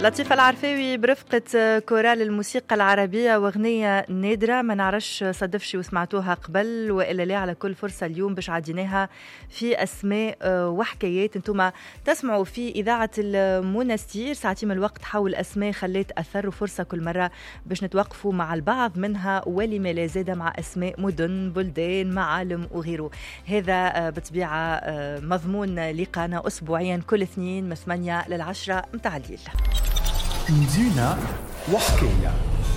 لطيفة العرفاوي برفقة كورال الموسيقى العربية وغنية نادرة ما نعرفش صدفشي وسمعتوها قبل وإلا لا. على كل فرصة اليوم باش عديناها في أسماء وحكايات انتوما تسمعوا في إذاعة المنستير. ساعتين من الوقت حول أسماء خليت أثر وفرصة كل مرة باش نتوقفوا مع البعض منها ولما لا زاد مع أسماء مدن بلدان معالم وغيره. هذا بطبيعة مضمون لقانا أسبوعيا كل اثنين من 8 ل 10 متاع الليل. مدينة وحكاية.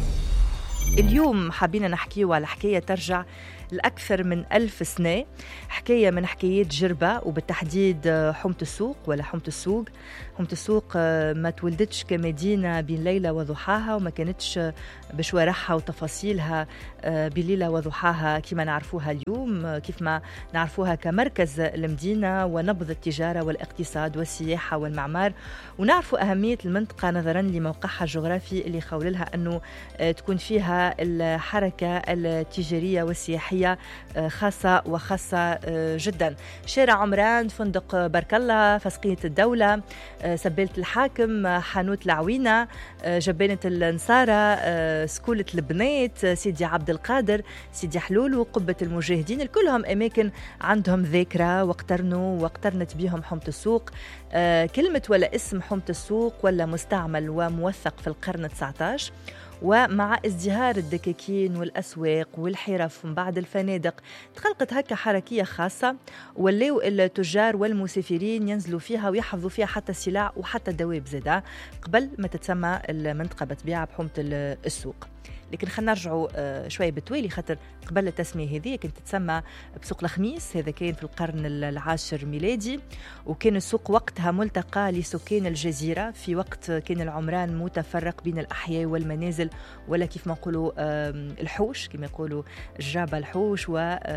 اليوم حابين نحكيه على حكاية ترجع لأكثر من 1000 سنة. حكاية من حكايات جربة وبالتحديد حومة السوق ولا حومة السوق. حومة السوق ما تولدتش كمدينة بين ليلة وضحاها وما كانتش بشوارعها وتفاصيلها بليلة وضحاها كما نعرفوها اليوم، كيف ما نعرفوها كمركز المدينة ونبض التجارة والاقتصاد والسياحة والمعمار. ونعرفوا أهمية المنطقة نظرا لموقعها الجغرافي اللي يخوللها أنه تكون فيها الحركة التجارية والسياحية خاصة وخاصة جدا. شارع عمران، فندق بارك الله، فسقية الدولة، سبالة الحاكم، حانوت العوينة، جبانة النصارى، سكولة البنات، سيدي عبد القادر، سيدي حلول وقبة المجاهدين، كلهم أماكن عندهم ذاكرة واقترنت بهم حومة السوق. كلمة ولا اسم حومة السوق ولا مستعمل وموثق في القرن 19. ومع ازدهار الدكاكين والأسواق والحرف من بعد الفنادق تخلقت هكا حركية خاصة ولاو التجار والمسافرين ينزلوا فيها ويحفظوا فيها حتى السلع وحتى الدواب زادا قبل ما تتسمى المنطقة بطبيعة بحومة السوق. لكن خلينا نرجعوا شوية بالتوالي خاطر قبل التسمية هذه كانت تتسمى بسوق الخميس. هذا كان في القرن 10 ميلادي وكان السوق وقتها ملتقى لسكان الجزيرة في وقت كان العمران متفرق بين الأحياء والمنازل ولا كيف ما نقولوا الحوش كما يقولوا الجابة الحوش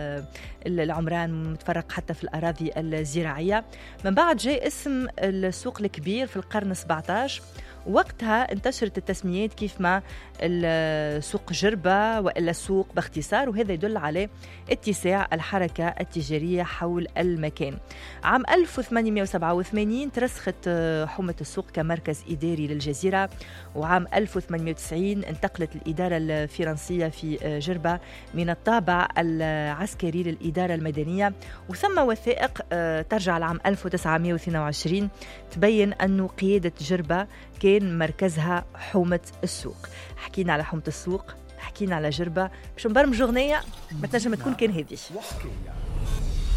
والعمران متفرق حتى في الأراضي الزراعية. من بعد جاء اسم السوق الكبير في القرن 17 وقتها انتشرت التسميات كيف ما السوق جربة وإلا السوق باختصار وهذا يدل على اتساع الحركة التجارية حول المكان. عام 1887 ترسخت حومة السوق كمركز إداري للجزيرة وعام 1890 انتقلت الإدارة الفرنسية في جربة من الطابع العسكري للإدارة المدنية وثم وثائق ترجع لعام 1922 تبين أنه قيادة جربة كان مركزها حومة السوق. حكينا على حومة السوق، حكينا على جربة، باش نبرمج أغنية ما تنجم تكون كان هذه.